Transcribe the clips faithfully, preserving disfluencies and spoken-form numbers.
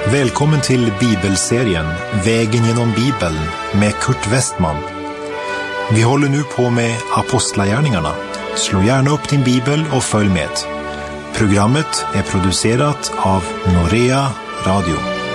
Välkommen till bibelserien Vägen genom Bibeln med Kurt Westman. Vi håller nu på med Apostlagärningarna. Slå gärna upp din bibel och följ med. Programmet är producerat av Norea Radio.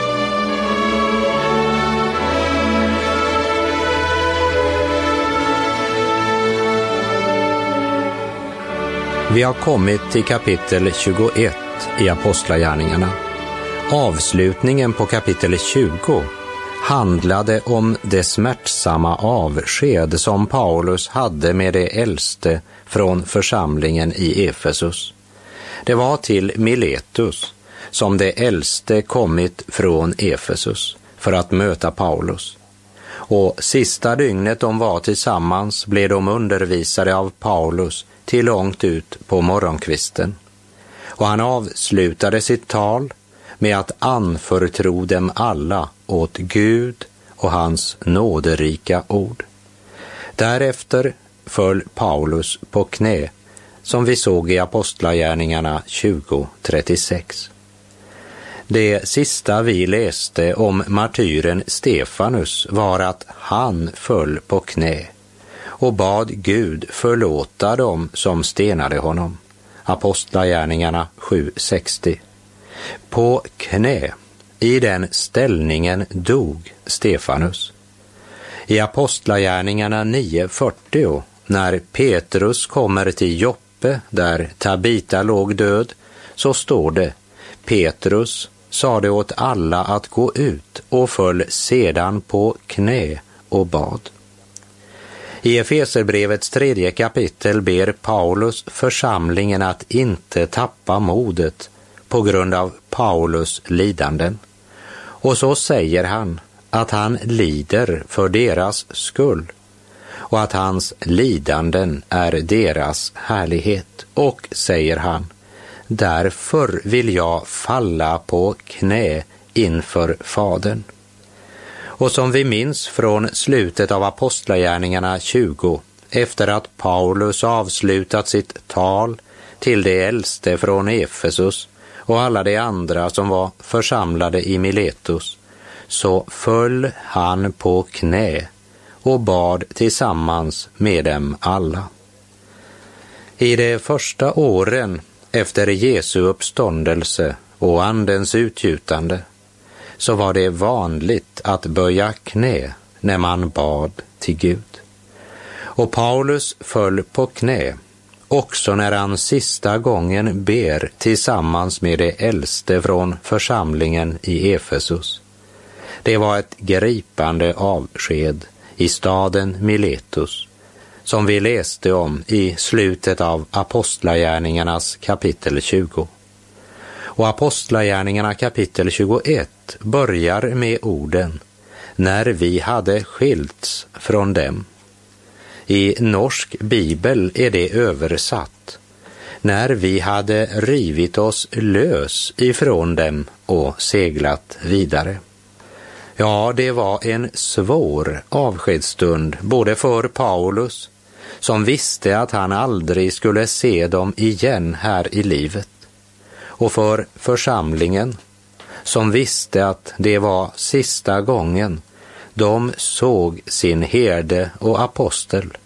Vi har kommit till kapitel tjugoett i Apostlagärningarna. Avslutningen på kapitel tjugo handlade om det smärtsamma avsked som Paulus hade med de äldste från församlingen i Efesus. Det var till Miletus som de äldste kommit från Efesus för att möta Paulus. Och sista dygnet de var tillsammans blev de undervisade av Paulus till långt ut på morgonkvisten. Och han avslutade sitt tal med att anförtro dem alla åt Gud och hans nåderika ord. Därefter föll Paulus på knä, som vi såg i Apostlagärningarna tjugo trettiosex. Det sista vi läste om martyren Stefanus var att han föll på knä och bad Gud förlåta dem som stenade honom. Apostlagärningarna sju sextio. På knä, i den ställningen, dog Stefanus. I Apostlagärningarna nio fyrtio, när Petrus kommer till Joppe där Tabita låg död, så står det: Petrus sade åt alla att gå ut och föll sedan på knä och bad. I Efeserbrevets tredje kapitel ber Paulus församlingen att inte tappa modet på grund av Paulus lidanden. Och så säger han att han lider för deras skull och att hans lidanden är deras härlighet. Och säger han: därför vill jag falla på knä inför Fadern. Och som vi minns från slutet av Apostlagärningarna tjugo, efter att Paulus avslutat sitt tal till de äldste från Efesus och alla de andra som var församlade i Miletus, så föll han på knä och bad tillsammans med dem alla. I de första åren efter Jesu uppståndelse och andens utgjutande så var det vanligt att böja knä när man bad till Gud. Och Paulus föll på knä också när han sista gången ber tillsammans med de äldste från församlingen i Efesus. Det var ett gripande avsked i staden Miletus som vi läste om i slutet av Apostlagärningarnas kapitel tjugo. Och Apostlagärningarna kapitel tjugoett börjar med orden: när vi hade skilts från dem. I norsk bibel är det översatt: när vi hade rivit oss lös ifrån dem och seglat vidare. Ja, det var en svår avskedsstund både för Paulus, som visste att han aldrig skulle se dem igen här i livet, och för församlingen, som visste att det var sista gången de såg sin herde och apostel,